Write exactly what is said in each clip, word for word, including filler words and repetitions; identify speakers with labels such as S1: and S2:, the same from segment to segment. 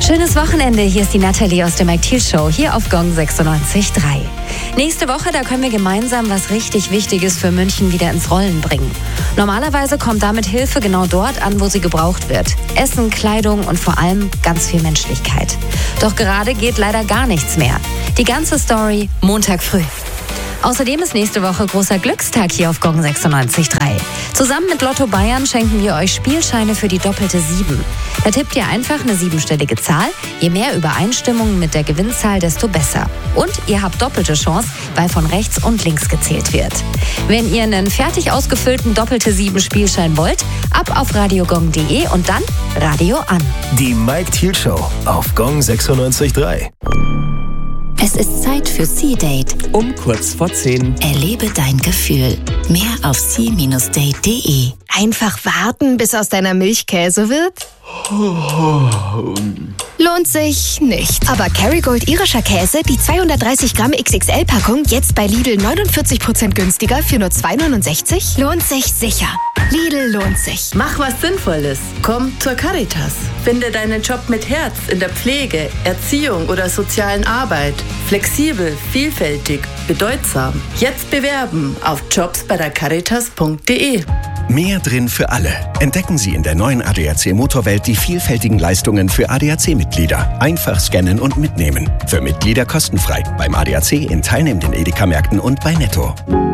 S1: Schönes Wochenende, hier ist die Nathalie aus der Mike Thiel Show, hier auf Gong sechsundneunzig Komma drei. Nächste Woche, da können wir gemeinsam was richtig Wichtiges für München wieder ins Rollen bringen. Normalerweise kommt damit Hilfe genau dort an, wo sie gebraucht wird. Essen, Kleidung und vor allem ganz viel Menschlichkeit. Doch gerade geht leider gar nichts mehr. Die ganze Story Montag früh. Außerdem ist nächste Woche großer Glückstag hier auf Gong sechsundneunzig Komma drei. Zusammen mit Lotto Bayern schenken wir euch Spielscheine für die doppelte sieben. Da tippt ihr einfach eine siebenstellige Zahl. Je mehr Übereinstimmungen mit der Gewinnzahl, desto besser. Und ihr habt doppelte Chance, weil von rechts und links gezählt wird. Wenn ihr einen fertig ausgefüllten doppelte sieben Spielschein wollt, ab auf radiogong punkt de und dann Radio an.
S2: Die Mike Thiel Show auf Gong sechsundneunzig Komma drei.
S3: Es ist Zeit für Sea-Date.
S4: Um kurz vor zehn.
S3: Erlebe dein Gefühl. Mehr auf sea Bindestrich date punkt de.
S5: Einfach warten, bis aus deiner Milch Käse wird? Lohnt sich nicht. Aber Kerrygold irischer Käse, die zweihundertdreißig Gramm X X L-Packung, jetzt bei Lidl neunundvierzig Prozent günstiger für nur zwei neunundsechzig? Lohnt sich sicher. Lidl lohnt sich.
S6: Mach was Sinnvolles. Komm zur Caritas. Finde deinen Job mit Herz in der Pflege, Erziehung oder sozialen Arbeit. Flexibel, vielfältig, bedeutsam. Jetzt bewerben auf jobs bei der caritas punkt de.
S7: Mehr drin für alle. Entdecken Sie in der neuen A D A C Motorwelt die vielfältigen Leistungen für A D A C-Mitglieder. Einfach scannen und mitnehmen. Für Mitglieder kostenfrei. Beim A D A C in teilnehmenden Edeka-Märkten und bei Netto.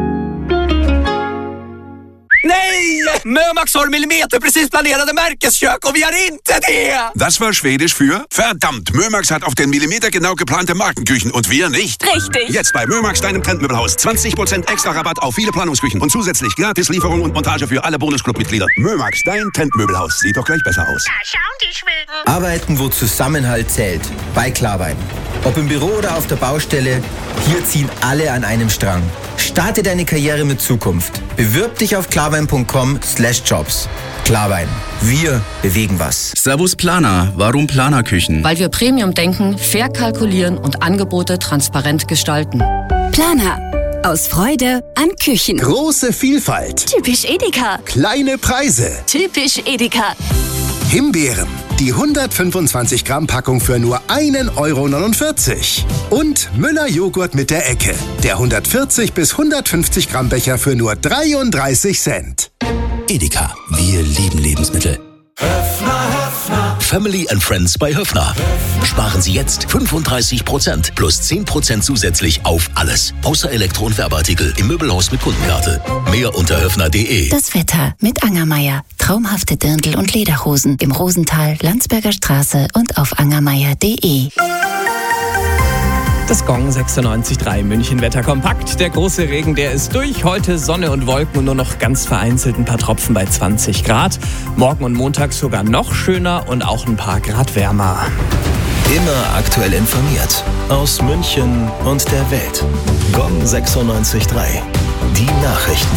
S8: Nej! Mömax har millimeter precis planerade Märkeskök och vi har inte det!
S9: Das war Schwedisch für verdammt, Mömax hat auf den Millimeter genau geplante Markenküchen und wir nicht.
S10: Richtig.
S9: Jetzt bei Mömax, deinem Trendmöbelhaus. zwanzig Prozent extra Rabatt auf viele Planungsküchen und zusätzlich gratis Lieferung und Montage für alle Bonusclub-Mitglieder. Mömax, dein Trendmöbelhaus. Sieht doch gleich besser aus.
S10: Da schauen die Schweden.
S11: Arbeiten, wo Zusammenhalt zählt. Bei Klarwein. Ob im Büro oder auf der Baustelle, hier ziehen alle an einem Strang. Starte deine Karriere mit Zukunft. Bewirb dich auf klarwein punkt com slash jobs. Klarwein. Wir bewegen was.
S12: Servus Planer. Warum Planerküchen?
S13: Weil wir Premium denken, fair kalkulieren und Angebote transparent gestalten.
S3: Planer. Aus Freude an Küchen.
S14: Große Vielfalt.
S3: Typisch Edeka.
S14: Kleine Preise.
S3: Typisch Edeka.
S14: Himbeeren. Die hundertfünfundzwanzig Gramm Packung für nur ein Euro neunundvierzig. Und Müller Joghurt mit der Ecke. Der hundertvierzig bis hundertfünfzig Gramm Becher für nur dreiunddreißig Cent.
S2: Edeka. Wir lieben Lebensmittel.
S15: Höfner, Höfner.
S2: Family and Friends bei Höfner. Sparen Sie jetzt fünfunddreißig Prozent plus zehn Prozent zusätzlich auf alles. Außer Elektro- und Werbeartikel im Möbelhaus mit Kundenkarte. Mehr unter höfner punkt de.
S3: Das Wetter mit Angermeier. Traumhafte Dirndl- und Lederhosen im Rosental, Landsberger Straße und auf angermeier punkt de.
S4: Das Gong sechsundneunzig Komma drei München-Wetter kompakt. Der große Regen, der ist durch. Heute Sonne und Wolken und nur noch ganz vereinzelt ein paar Tropfen bei zwanzig Grad. Morgen und Montag sogar noch schöner und auch ein paar Grad wärmer.
S2: Immer aktuell informiert. Aus München und der Welt. Gong sechsundneunzig Komma drei. Die Nachrichten.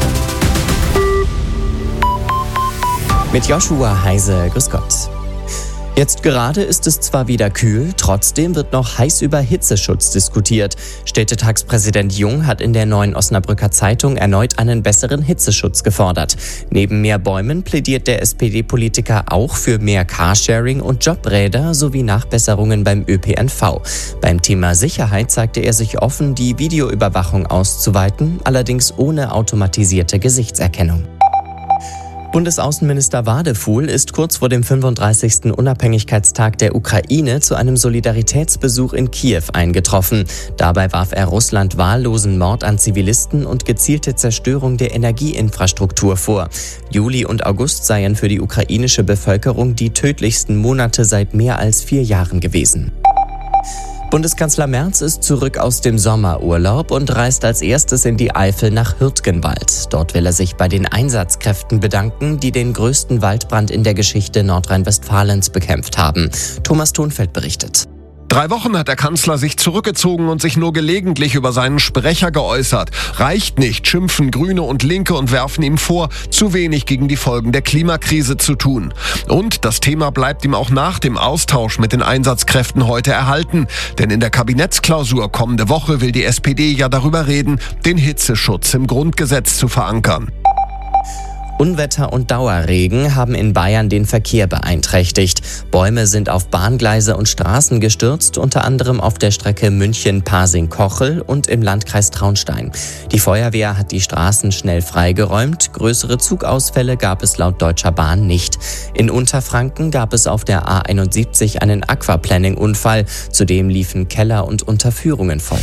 S16: Mit Joshua Heise, grüß Gott. Jetzt gerade ist es zwar wieder kühl, trotzdem wird noch heiß über Hitzeschutz diskutiert. Städtetagspräsident Jung hat in der Neuen Osnabrücker Zeitung erneut einen besseren Hitzeschutz gefordert. Neben mehr Bäumen plädiert der S P D-Politiker auch für mehr Carsharing und Jobräder sowie Nachbesserungen beim Ö P N V. Beim Thema Sicherheit sagte er sich offen, die Videoüberwachung auszuweiten, allerdings ohne automatisierte Gesichtserkennung. Bundesaußenminister Wadefuhl ist kurz vor dem fünfunddreißigsten Unabhängigkeitstag der Ukraine zu einem Solidaritätsbesuch in Kiew eingetroffen. Dabei warf er Russland wahllosen Mord an Zivilisten und gezielte Zerstörung der Energieinfrastruktur vor. Juli und August seien für die ukrainische Bevölkerung die tödlichsten Monate seit mehr als vier Jahren gewesen. Bundeskanzler Merz ist zurück aus dem Sommerurlaub und reist als erstes in die Eifel nach Hürtgenwald. Dort will er sich bei den Einsatzkräften bedanken, die den größten Waldbrand in der Geschichte Nordrhein-Westfalens bekämpft haben. Thomas Thunfeld berichtet.
S17: Drei Wochen hat der Kanzler sich zurückgezogen und sich nur gelegentlich über seinen Sprecher geäußert. Reicht nicht, schimpfen Grüne und Linke und werfen ihm vor, zu wenig gegen die Folgen der Klimakrise zu tun. Und das Thema bleibt ihm auch nach dem Austausch mit den Einsatzkräften heute erhalten. Denn in der Kabinettsklausur kommende Woche will die S P D ja darüber reden, den Hitzeschutz im Grundgesetz zu verankern.
S16: Unwetter und Dauerregen haben in Bayern den Verkehr beeinträchtigt. Bäume sind auf Bahngleise und Straßen gestürzt, unter anderem auf der Strecke München-Pasing-Kochel und im Landkreis Traunstein. Die Feuerwehr hat die Straßen schnell freigeräumt. Größere Zugausfälle gab es laut Deutscher Bahn nicht. In Unterfranken gab es auf der A einundsiebzig einen Aquaplaning-Unfall. Zudem liefen Keller und Unterführungen voll.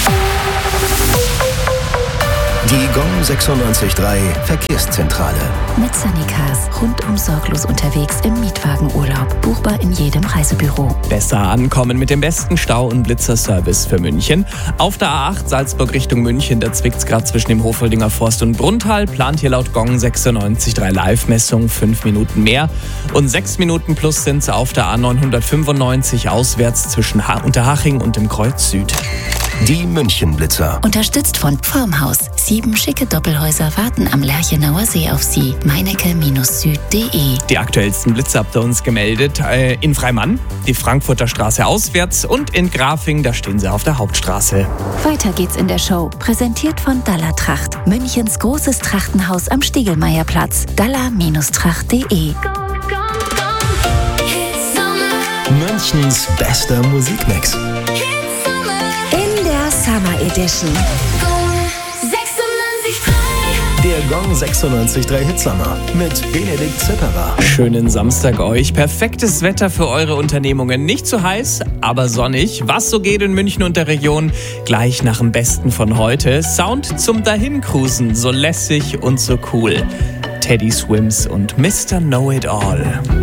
S10: Die Gong sechsundneunzig Komma drei Verkehrszentrale.
S3: Mit Sunnycars. Rundum sorglos unterwegs im Mietwagenurlaub. Buchbar in jedem Reisebüro.
S4: Besser ankommen mit dem besten Stau- und Blitzerservice für München. Auf der A acht Salzburg Richtung München, da zwickt's gerade zwischen dem Hofoldinger Forst und Brunntal. Plant hier laut Gong sechsundneunzig Komma drei Live-Messung fünf Minuten mehr. Und sechs Minuten plus sind's auf der A neunhundertfünfundneunzig auswärts zwischen ha- Unterhaching und dem Kreuz Süd.
S10: Die München-Blitzer.
S3: Unterstützt von Formhaus. Sieben schicke Doppelhäuser warten am Lerchenauer See auf Sie. meinecke Süd punkt de.
S4: Die aktuellsten Blitze habt ihr uns gemeldet. Äh, in Freimann, die Frankfurter Straße auswärts, und in Grafing, da stehen sie auf der Hauptstraße.
S3: Weiter geht's in der Show. Präsentiert von Dalla Tracht. Münchens großes Trachtenhaus am Stiegelmeierplatz. dalla Tracht punkt de.
S10: Münchens bester Musikmix.
S3: Summer Edition.
S10: Der Gong sechsundneunzig Komma drei Hitsommer mit Benedikt Zipperer.
S4: Schönen Samstag euch. Perfektes Wetter für eure Unternehmungen. Nicht zu heiß, aber sonnig. Was so geht in München und der Region? Gleich nach dem Besten von heute. Sound zum Dahincruisen. So lässig und so cool. Teddy Swims und Mister Know It All.